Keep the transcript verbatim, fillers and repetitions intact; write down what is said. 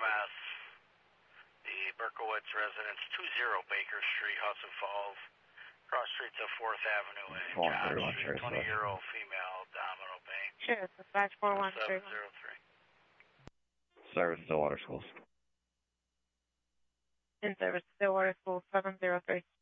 S, the Berkowitz residence, two zero Baker Street, Hudson Falls. Cross street to fourth Avenue and John Street, twenty-year-old female, Domino Bay. Sure, dispatch four one three. seven zero three. Service Stillwater Schools. In service Stillwater School, seven zero three.